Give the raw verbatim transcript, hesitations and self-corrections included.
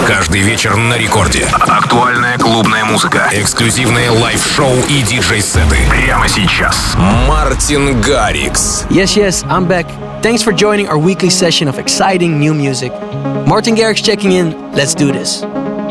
Каждый вечер на рекорде. Актуальная клубная музыка, эксклюзивные лайв-шоу и диджей-сеты. Прямо сейчас. Мартин Гаррикс. Yes, yes, I'm back. Thanks for joining our weekly session of exciting new music. Martin Garrix checking in. Let's do this.